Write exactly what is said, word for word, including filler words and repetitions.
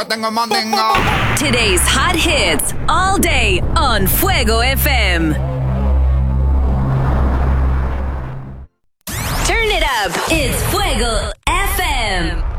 Tengo mandingo. Today's hot hits all day on Fuego F M. Turn it up. It's Fuego F M.